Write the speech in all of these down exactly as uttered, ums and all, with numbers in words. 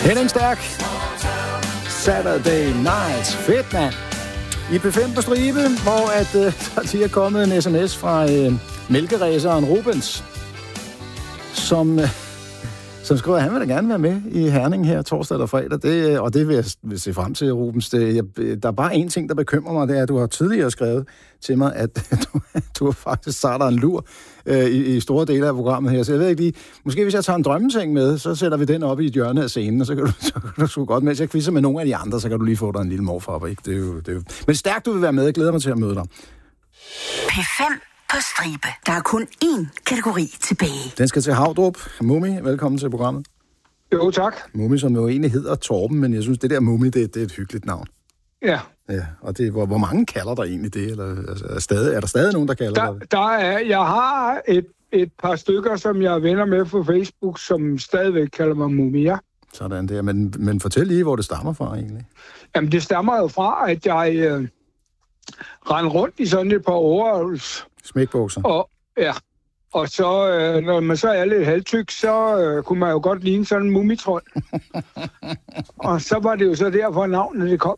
Henning Stærk. Saturday Nights. Fedt, mand. I P fem på stribe, hvor at, uh, der lige er kommet en sms fra uh, mælkeræseren Rubens, som, uh, som skriver, at han vil da gerne være med i Herning her torsdag eller fredag. Det, og det vil jeg, vil se frem til, Rubens. Det, jeg, der er bare en ting, der bekymrer mig, det er, at du har tidligere skrevet til mig, at du, du har faktisk starter en lur uh, i, i store dele af programmet her. Så jeg ved ikke lige, måske hvis jeg tager en drømmeseng med, så sætter vi den op i et hjørne af scenen, og så kan du, så kan du sgu godt, mens jeg quizzer med nogle af de andre, så kan du lige få dig en lille morfar, ikke? Det er jo, det er jo... Men stærkt, du vil være med. Jeg glæder mig til at møde dig. P fem på stribe. Der er kun én kategori tilbage. Den skal til Havdrup. Mumi, velkommen til programmet. Jo, tak. Mumi, som jo egentlig hedder Torben, men jeg synes, det der Mumi, det, det er et hyggeligt navn. Ja. Ja, og det, hvor, hvor mange kalder der egentlig det? Eller, altså, er, stadig, er der stadig nogen, der kalder der, det? Der er, jeg har et, et par stykker, som jeg er venner med på Facebook, som stadigvæk kalder mig Mumi, ja. Sådan der. Men, men fortæl lige, hvor det stammer fra egentlig. Jamen, det stammer jo fra, at jeg øh, rendte rundt i sådan et par overholds. Smækbukser. Og, ja. Og så, øh, når man så er lidt halvtyk, så øh, kunne man jo godt ligne sådan en mumitrold. Og så var det jo så derfor navnet det kom.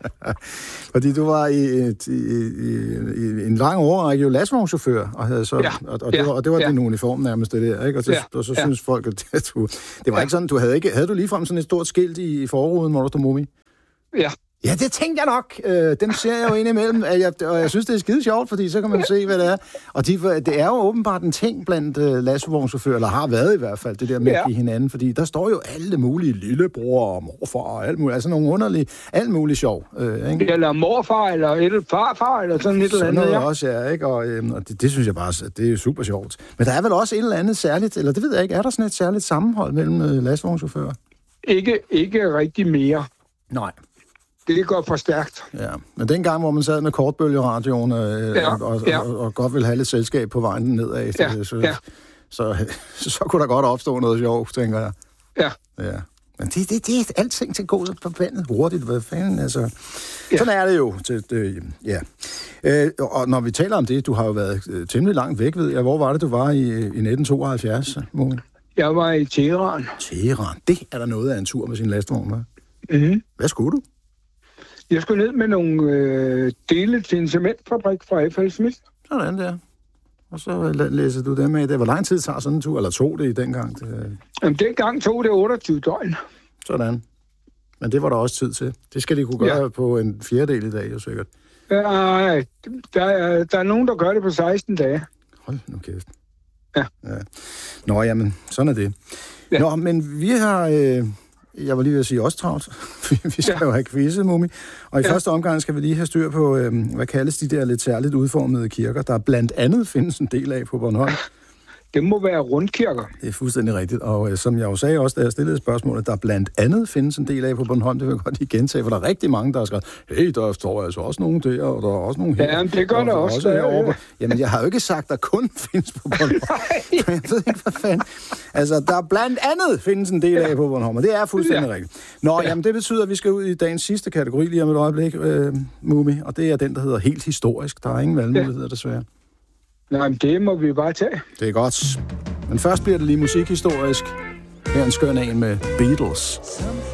Fordi du var i, i, i, i en lang årrække jo lastvognschauffør, og, havde så, ja. og, og, det var, og det var ja. din uniform nærmest det der, ikke? Og, det, ja. og så ja. synes folk, at du... Det var ja. ikke sådan, du havde ikke... Havde du ligefrem sådan et stort skilt i, i forruden, hvor der stod Mumi? Ja. Ja, det tænkte jeg nok. Øh, dem ser jeg jo indimellem, og jeg, og jeg synes, det er skide sjovt, fordi så kan man se, hvad det er. Og de, det er jo åbenbart en ting blandt øh, lastvognchauffører, eller har været i hvert fald, det der med ja. at give hinanden, fordi der står jo alle mulige lillebror og morfar og alt muligt, altså nogle underlige, alt muligt sjov. Øh, ikke? Eller morfar, eller et farfar, eller sådan et eller andet. Sådan noget ja. også, ja, ikke? Og, øh, og det, det synes jeg bare, det er super sjovt. Men der er vel også et eller andet særligt, eller det ved jeg ikke, er der sådan et særligt sammenhold mellem øh, lastvognchauffører? Ikke, ikke rigtig mere. Nej. Det går for stærkt. Ja, men dengang, hvor man sad med kortbølgeradioen øh, ja, og, og, ja. og, og godt ville have lidt selskab på vejen nedad, ja, så, ja. Så, så, så kunne der godt opstå noget sjovt, tænker jeg. Ja. Ja. Men det, det, det er alting til at gå så forbandet hurtigt. Hvad fanden, altså. Ja. Sådan er det jo. Til, det, ja. Øh, og når vi taler om det, du har jo været øh, temmelig langt væk, ved jeg. Hvor var det, du var i, i nitten tooghalvfjerds, Mumi? Jeg var i Teheran. Teheran. Det er der noget af en tur med sin lastvogn, hva'? Mm-hmm. Hvad skulle du? Jeg skulle ned med nogle øh, dele til en cementfabrik fra F L Smith. Sådan der. Og så læser du dem af. Det var lang tid tager sådan en tur, eller tog det i dengang? Det... Jamen, dengang tog det otteogtyve døgn. Sådan. Men det var der også tid til. Det skal de kunne gøre ja. på en fjerdedel i dag, jo sikkert. Ja, der er, der er nogen, der gør det på seksten dage. Hold nu kæft. Ja. ja. Nå, jamen, sådan er det. Ja. Nå, men vi har... Øh... Jeg var lige ved at sige også travlt. Vi skal ja. jo have quizze, Mumi. Og i ja. første omgang skal vi lige have styr på, øh, hvad kaldes de der lidt særligt udformede kirker, der blandt andet findes en del af på Bornholm. Det må være rundkirker. Det er fuldstændig rigtigt. Og øh, som jeg jo sagde også, da jeg stillede spørgsmålet, der blandt andet findes en del af på Bornholm, det vil jeg godt lige gentage, for der er rigtig mange, der har skrevet, hey, der står altså også nogen der, og der er også nogen her. Ja, det gør der, der også. også herovre. Ja. Jamen, jeg har jo ikke sagt, der kun findes på Bornholm. Jeg ved ikke, hvad fanden. Altså, der blandt andet findes en del af ja. på Bornholm, og det er fuldstændig ja. rigtigt. Nå, ja. jamen, det betyder, at vi skal ud i dagens sidste kategori lige om et øjeblik, øh, Mumi, og det er den, der hedder helt historisk. Der er ingen valgmuligheder, ja. desværre. Nej, men det må vi bare tage. Det er godt. Men først bliver det lige musikhistorisk. Her er en skøn en med Beatles.